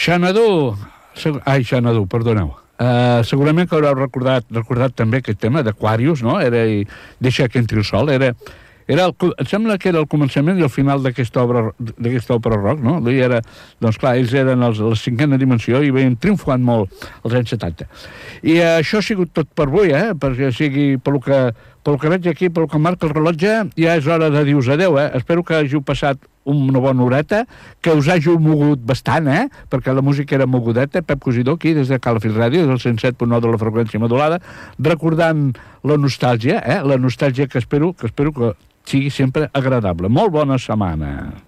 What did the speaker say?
Xanadu, perdoneu. Segurament que haureu recordat també aquest tema d'Aquarius, no? Deixa que entri el sol, em sembla que era el començament i el final d'aquesta òpera rock, no? Doncs clar, ells eren la cinquena dimensió i veien triomfant molt als anys 70. I això ha sigut tot per avui, perquè sigui pel que veig aquí, pel que marca el rellotge, ja és hora de dir-vos adeu, Espero que hàgiu passat una bona horeta, que us hàgiu mogut bastant, perquè la música era mogudeta. Pep Cosidó, aquí, des de Calafell Ràdio, del 107.9 de la freqüència modulada, recordant la nostàlgia que espero que sigui sempre agradable. Molt bona setmana.